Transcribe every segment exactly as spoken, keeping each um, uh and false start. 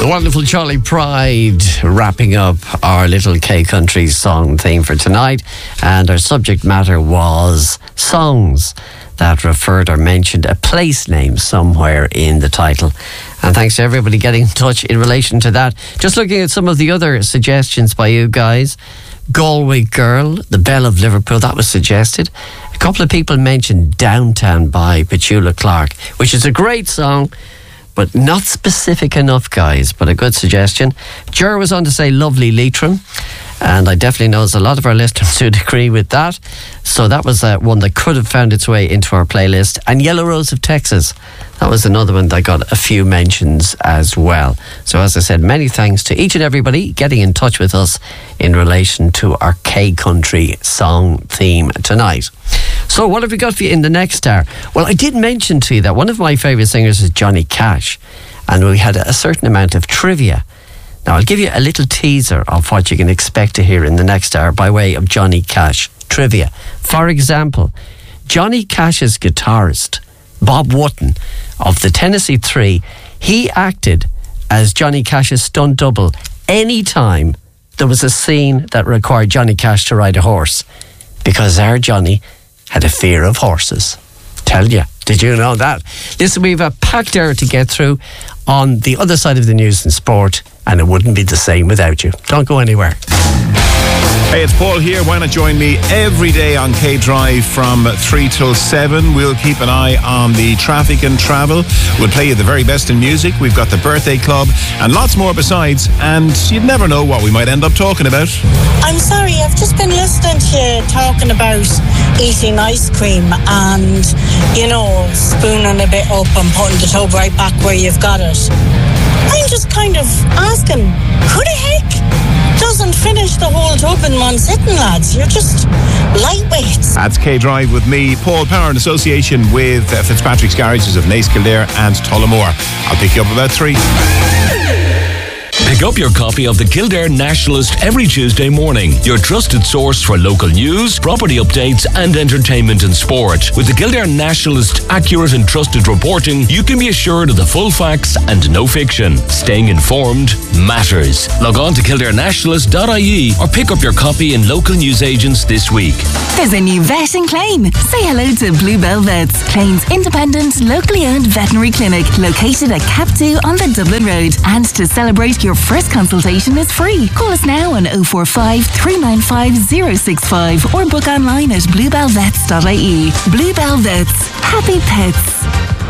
Wonderful Charlie Pride wrapping up our little K Country song theme for tonight, and our subject matter was songs that referred or mentioned a place name somewhere in the title. And thanks to everybody getting in touch in relation to that. Just looking at some of the other suggestions by you guys. Galway Girl, The Belle of Liverpool, that was suggested. A couple of people mentioned Downtown by Petula Clark, which is a great song, but not specific enough, guys, but a good suggestion. Ger was on to say Lovely Leitrim, and I definitely know a lot of our listeners would agree with that. So that was uh, one that could have found its way into our playlist. And Yellow Rose of Texas, that was another one that got a few mentions as well. So as I said, many thanks to each and everybody getting in touch with us in relation to our K Country song theme tonight. So what have we got for you in the next hour? Well, I did mention to you that one of my favourite singers is Johnny Cash, and we had a certain amount of trivia. Now, I'll give you a little teaser of what you can expect to hear in the next hour by way of Johnny Cash trivia. For example, Johnny Cash's guitarist, Bob Wotton of the Tennessee Three, he acted as Johnny Cash's stunt double anytime there was a scene that required Johnny Cash to ride a horse, because our Johnny had a fear of horses. Tell you, did you know that? Listen, we've a packed hour to get through on the other side of the news and sport, and it wouldn't be the same without you. Don't go anywhere. Hey, it's Paul here. Why not join me every day on K Drive from three till seven? We'll keep an eye on the traffic and travel. We'll play you the very best in music. We've got the birthday club and lots more besides. And you'd never know what we might end up talking about. I'm sorry, I've just been listening to you talking about eating ice cream and, you know, spooning a bit up and putting the tub right back where you've got it. I'm just kind of asking, who the heck doesn't finish the whole tub in one sitting, lads? You're just lightweights. That's K Drive with me, Paul Power, in association with uh, Fitzpatrick's Garages of Naas Kildare and Tullamore. I'll pick you up about three. Pick up your copy of the Kildare Nationalist every Tuesday morning, your trusted source for local news, property updates and entertainment and sport. With the Kildare Nationalist accurate and trusted reporting, you can be assured of the full facts and no fiction. Staying informed matters. Log on to kildare nationalist dot I E or pick up your copy in local newsagents this week. There's a new vet in Clane. Say hello to Bluebell Vets, Clane's independent, locally owned veterinary clinic located at Cap two on the Dublin Road. And to celebrate, your first consultation is free. Call us now on oh four five, three nine five, oh six five or book online at bluebell vets dot I E. Bluebell Vets. Happy pets.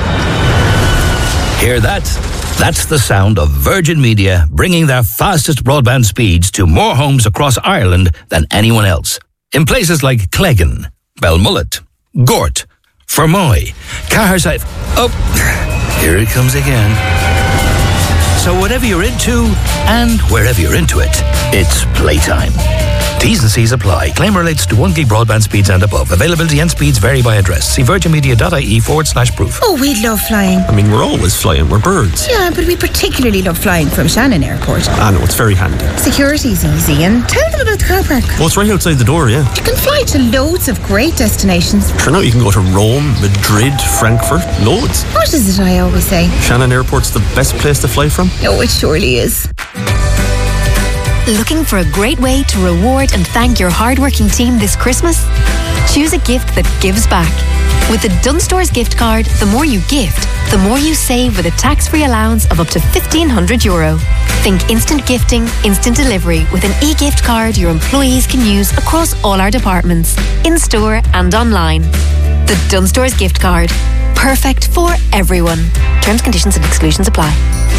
Hear that? That's the sound of Virgin Media bringing their fastest broadband speeds to more homes across Ireland than anyone else. In places like Cleggan, Belmullet, Gort, Fermoy, Caherside... Oh, here it comes again. So whatever you're into, and wherever you're into it, it's playtime. T's and C's apply. Claim relates to one gig broadband speeds and above. Availability and speeds vary by address. See virginmedia.ie forward slash proof. Oh, we love flying. I mean, we're always flying. We're birds. Yeah, but we particularly love flying from Shannon Airport. I know, it's very handy. Security's easy, and tell them about the car park. Well, it's right outside the door, yeah. You can fly to loads of great destinations. Sure, now you can go to Rome, Madrid, Frankfurt, loads. What is it I always say? Shannon Airport's the best place to fly from. Oh, it surely is. Looking for a great way to reward and thank your hardworking team this Christmas? Choose a gift that gives back. With the Dunnes Stores gift card, the more you gift, the more you save with a tax-free allowance of up to fifteen hundred euro. Think instant gifting, instant delivery with an e-gift card your employees can use across all our departments, in-store and online. The Dunnes Stores gift card. Perfect for everyone. Terms, conditions and exclusions apply.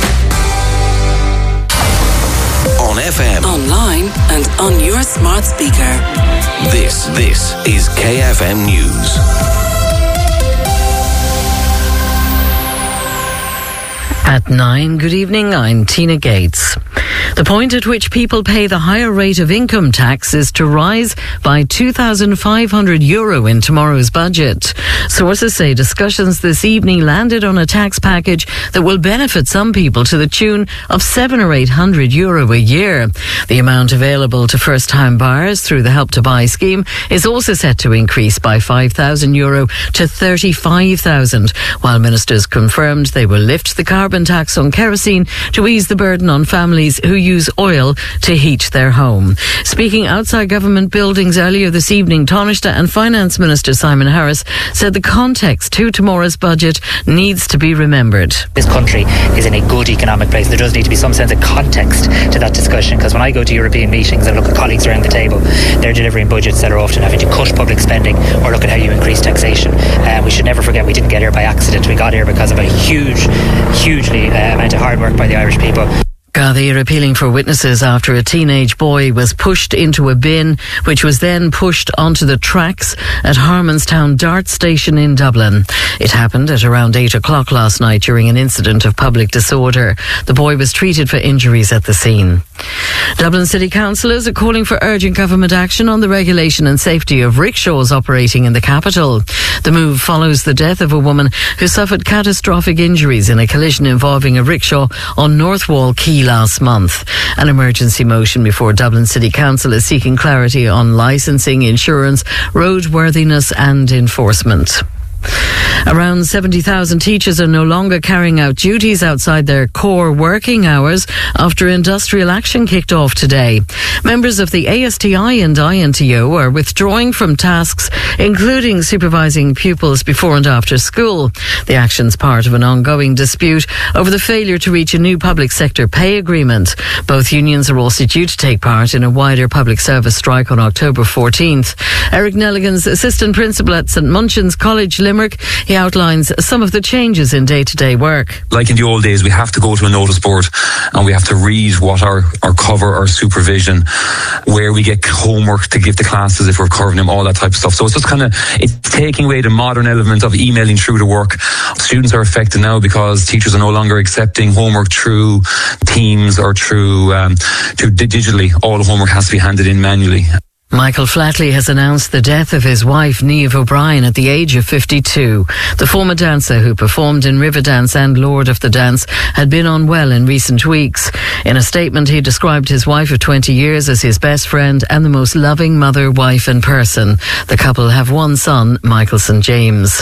On F M, online and on your smart speaker. This, this is K F M News. At nine, good evening, I'm Tina Gates. The point at which people pay the higher rate of income tax is to rise by two thousand five hundred euro in tomorrow's budget. Sources say discussions this evening landed on a tax package that will benefit some people to the tune of seven or eight hundred euro a year. The amount available to first-time buyers through the Help to Buy scheme is also set to increase by five thousand euro to thirty-five thousand, while ministers confirmed they will lift the carbon tax on kerosene to ease the burden on families who use oil to heat their home. Speaking outside government buildings earlier this evening, Taoiseach and Finance Minister Simon Harris said the context to tomorrow's budget needs to be remembered. This country is in a good economic place. There does need to be some sense of context to that discussion, because when I go to European meetings and look at colleagues around the table, they're delivering budgets that are often having to cut public spending or look at how you increase taxation. Uh, we should never forget we didn't get here by accident. We got here because of a huge, hugely uh, amount of hard work by the Irish people. Gardaí are appealing for witnesses after a teenage boy was pushed into a bin, which was then pushed onto the tracks at Harmonstown Dart Station in Dublin. It happened at around eight o'clock last night during an incident of public disorder. The boy was treated for injuries at the scene. Dublin City Councillors are calling for urgent government action on the regulation and safety of rickshaws operating in the capital. The move follows the death of a woman who suffered catastrophic injuries in a collision involving a rickshaw on Northwall Quay last month. An emergency motion before Dublin City Council is seeking clarity on licensing, insurance, roadworthiness and enforcement. Around seventy thousand teachers are no longer carrying out duties outside their core working hours after industrial action kicked off today. Members of the A S T I and I N T O are withdrawing from tasks including supervising pupils before and after school. The action's part of an ongoing dispute over the failure to reach a new public sector pay agreement. Both unions are also due to take part in a wider public service strike on October fourteenth. Eric Nelligan's assistant principal at St Munchin's College, Limerick, he outlines some of the changes in day-to-day work. Like in the old days, we have to go to a notice board and we have to read what our, our cover, our supervision, where we get homework to give to classes if we're covering them, all that type of stuff. So it's just kind of, it's taking away the modern element of emailing through the work. Students are affected now because teachers are no longer accepting homework through Teams or through, um, through digitally. All the homework has to be handed in manually. Michael Flatley has announced the death of his wife, Niamh O'Brien, at the age of fifty-two. The former dancer who performed in Riverdance and Lord of the Dance had been unwell in recent weeks. In a statement, he described his wife of twenty years as his best friend and the most loving mother, wife and person. The couple have one son, Michael Saint James.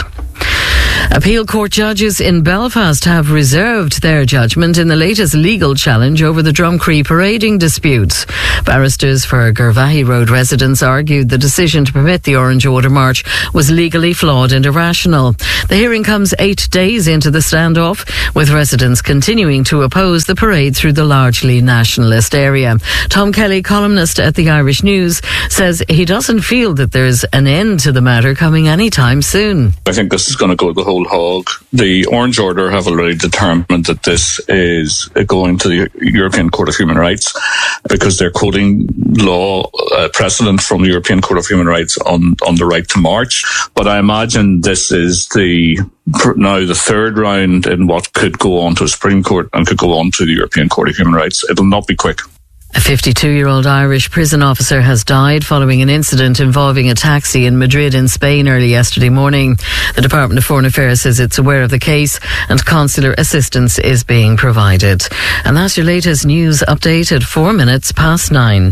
Appeal court judges in Belfast have reserved their judgment in the latest legal challenge over the Drumcree parading disputes. Barristers for Gervahi Road residents argued the decision to permit the Orange Order March was legally flawed and irrational. The hearing comes eight days into the standoff, with residents continuing to oppose the parade through the largely nationalist area. Tom Kelly, columnist at the Irish News, says he doesn't feel that there's an end to the matter coming anytime soon. I think this is going to go the whole hog. The Orange Order have already determined that this is going to the European Court of Human Rights because they're quoting law uh, precedent from the European Court of Human Rights on, on the right to march. But I imagine this is the now the third round in what could go on to the Supreme Court and could go on to the European Court of Human Rights. It'll not be quick. A fifty-two-year-old Irish prison officer has died following an incident involving a taxi in Madrid in Spain early yesterday morning. The Department of Foreign Affairs says it's aware of the case and consular assistance is being provided. And that's your latest news update at four minutes past nine.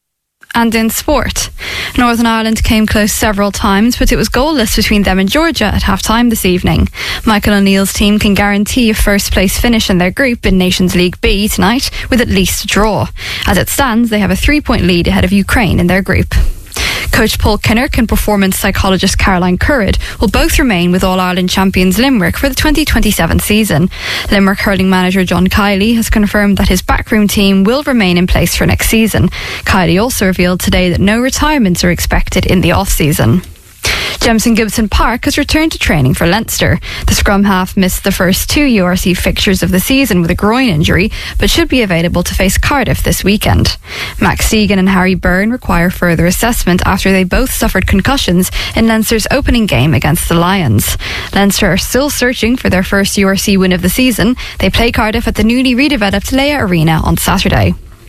And in sport, Northern Ireland came close several times, but it was goalless between them and Georgia at half-time this evening. Michael O'Neill's team can guarantee a first-place finish in their group in Nations League B tonight with at least a draw. As it stands, they have a three-point lead ahead of Ukraine in their group. Coach Paul Kinnerk and performance psychologist Caroline Currid will both remain with All-Ireland champions Limerick for the twenty twenty-seven season. Limerick hurling manager John Kiley has confirmed that his backroom team will remain in place for next season. Kiley also revealed today that no retirements are expected in the off-season. Jemson Gibson Park has returned to training for Leinster. The scrum half missed the first two U R C fixtures of the season with a groin injury, but should be available to face Cardiff this weekend. Max Segan and Harry Byrne require further assessment after they both suffered concussions in Leinster's opening game against the Lions. Leinster are still searching for their first U R C win of the season. They play Cardiff at the newly redeveloped Leia Arena on Saturday.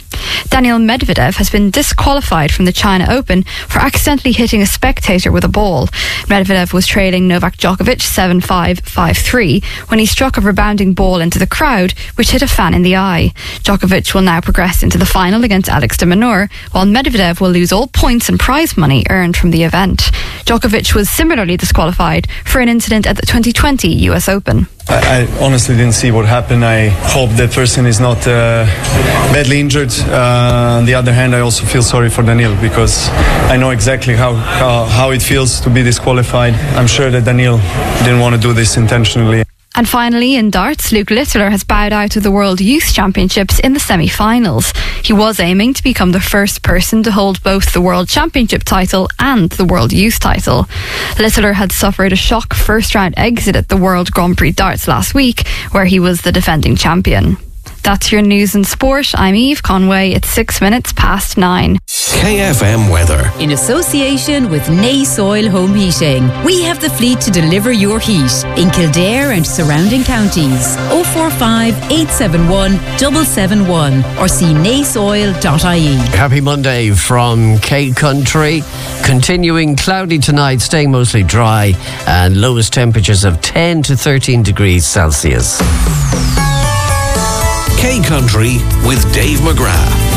Daniil Medvedev has been disqualified from the China Open for accidentally hitting a spectator with a ball. Medvedev was trailing Novak Djokovic seven five, five three when he struck a rebounding ball into the crowd, which hit a fan in the eye. Djokovic will now progress into the final against Alex de Minaur, while Medvedev will lose all points and prize money earned from the event. Djokovic was similarly disqualified for an incident at the twenty twenty U S Open. I, I honestly didn't see what happened. I hope that person is not uh, badly injured. Uh, on the other hand, I also feel sorry for Daniil because I know exactly how, how, how it feels to be disqualified. I'm sure that Daniil didn't want to do this intentionally. And finally, in darts, Luke Littler has bowed out of the World Youth Championships in the semi-finals. He was aiming to become the first person to hold both the World Championship title and the World Youth title. Littler had suffered a shock first-round exit at the World Grand Prix Darts last week, where he was the defending champion. That's your news and sport. I'm Eve Conway. It's six minutes past nine. K F M weather. In association with Nay Soil Home Heating, we have the fleet to deliver your heat in Kildare and surrounding counties. oh four five, eight seven one, seven seven one or see nay soil dot I E. Happy Monday from K Country. Continuing cloudy tonight, staying mostly dry, and lowest temperatures of ten to thirteen degrees Celsius. K Country with Dave McGrath.